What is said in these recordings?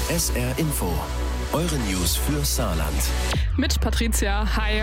SR Info. Eure News für Saarland. Mit Patricia, hi.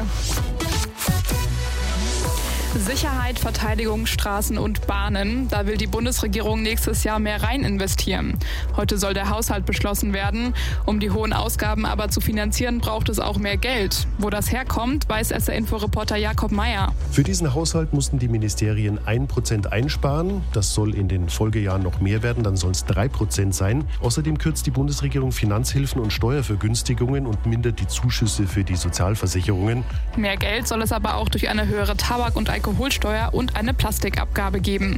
Sicherheit, Verteidigung, Straßen und Bahnen. Da will die Bundesregierung nächstes Jahr mehr rein investieren. Heute soll der Haushalt beschlossen werden. Um die hohen Ausgaben aber zu finanzieren, braucht es auch mehr Geld. Wo das herkommt, weiß SR-Info-Reporter Jakob Meyer. Für diesen Haushalt mussten die Ministerien 1% einsparen. Das soll in den Folgejahren noch mehr werden, dann soll es 3% sein. Außerdem kürzt die Bundesregierung Finanzhilfen und Steuervergünstigungen und mindert die Zuschüsse für die Sozialversicherungen. Mehr Geld soll es aber auch durch eine höhere Tabak- und Alkoholsteuer und eine Plastikabgabe geben.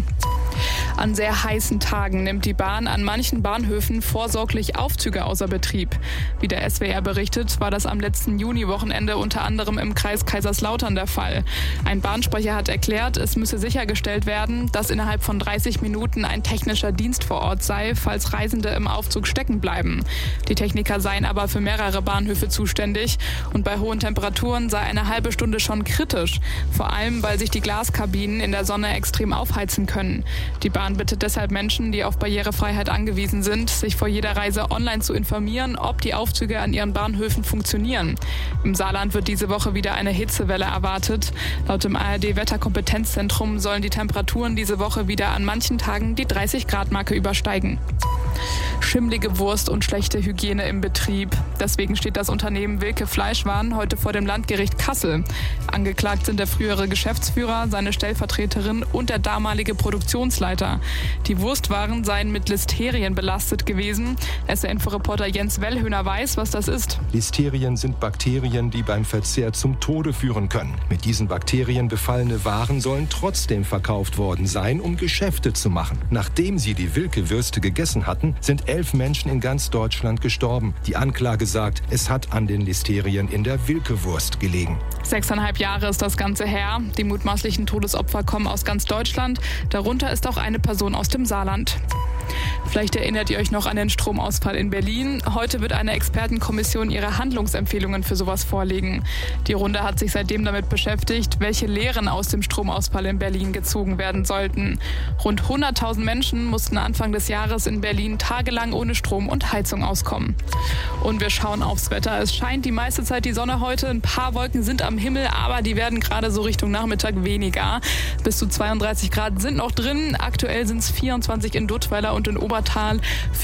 An sehr heißen Tagen nimmt die Bahn an manchen Bahnhöfen vorsorglich Aufzüge außer Betrieb. Wie der SWR berichtet, war das am letzten Juniwochenende unter anderem im Kreis Kaiserslautern der Fall. Ein Bahnsprecher hat erklärt, es müsse sichergestellt werden, dass innerhalb von 30 Minuten ein technischer Dienst vor Ort sei, falls Reisende im Aufzug stecken bleiben. Die Techniker seien aber für mehrere Bahnhöfe zuständig und bei hohen Temperaturen sei eine halbe Stunde schon kritisch. Vor allem, weil sich die Glaskabinen in der Sonne extrem aufheizen können. Die Bahn bittet deshalb Menschen, die auf Barrierefreiheit angewiesen sind, sich vor jeder Reise online zu informieren, ob die Aufzüge an ihren Bahnhöfen funktionieren. Im Saarland wird diese Woche wieder eine Hitzewelle erwartet. Laut dem ARD-Wetterkompetenzzentrum sollen die Temperaturen diese Woche wieder an manchen Tagen die 30-Grad-Marke übersteigen. Schimmlige Wurst und schlechte Hygiene im Betrieb. Deswegen steht das Unternehmen Wilke Fleischwaren heute vor dem Landgericht Kassel. Angeklagt sind der frühere Geschäftsführer, seine Stellvertreterin und der damalige Produktionsleiter. Die Wurstwaren seien mit Listerien belastet gewesen. SR-Info-Reporter Jens Wellhöhner weiß, was das ist. Listerien sind Bakterien, die beim Verzehr zum Tode führen können. Mit diesen Bakterien befallene Waren sollen trotzdem verkauft worden sein, um Geschäfte zu machen. Nachdem sie die Wilke-Würste gegessen hatten, sind 11 Menschen in ganz Deutschland gestorben. Die Anklage sagt, es hat an den Listerien in der Wilke-Wurst gelegen. 6,5 Jahre ist das Ganze her. Die mutmaßlichen Todesopfer kommen aus ganz Deutschland. Darunter ist auch eine Person aus dem Saarland. Vielleicht erinnert ihr euch noch an den Stromausfall in Berlin. Heute wird eine Expertenkommission ihre Handlungsempfehlungen für sowas vorlegen. Die Runde hat sich seitdem damit beschäftigt, welche Lehren aus dem Stromausfall in Berlin gezogen werden sollten. Rund 100.000 Menschen mussten Anfang des Jahres in Berlin tagelang ohne Strom und Heizung auskommen. Und wir schauen aufs Wetter. Es scheint die meiste Zeit die Sonne heute. Ein paar Wolken sind am Himmel, aber die werden gerade so Richtung Nachmittag weniger. Bis zu 32 Grad sind noch drin. Aktuell sind es 24 in Duttweiler und in Obertal.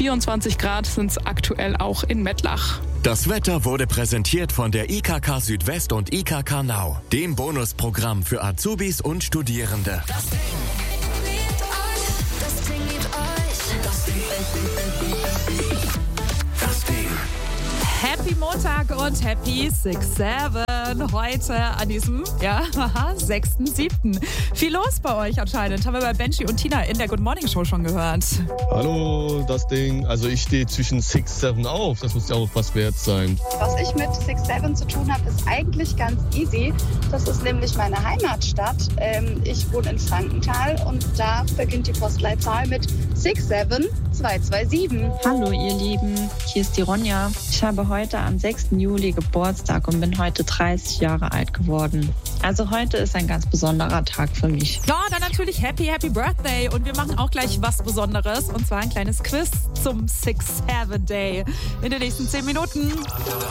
24 Grad sind es aktuell auch in Mettlach. Das Wetter wurde präsentiert von der IKK Südwest und IKK Nau, dem Bonusprogramm für Azubis und Studierende. Happy Montag und Happy 6-7 heute an diesem 6.7. Viel los bei euch anscheinend. Haben wir bei Benji und Tina in der Good Morning Show schon gehört. Hallo, das Ding. Also ich stehe zwischen 6-7 auf. Das muss ja auch was wert sein. Was ich mit 6-7 zu tun habe, ist eigentlich ganz easy. Das ist nämlich meine Heimatstadt. Ich wohne in Frankenthal und da beginnt die Postleitzahl mit 67227. Hallo ihr Lieben, hier ist die Ronja. Ich habe heute am 6. Juli Geburtstag und bin heute 30 Jahre alt geworden. Also heute ist ein ganz besonderer Tag für mich. Ja, dann natürlich Happy Birthday. Und wir machen auch gleich was Besonderes. Und zwar ein kleines Quiz zum 6-7 Day in den nächsten 10 Minuten.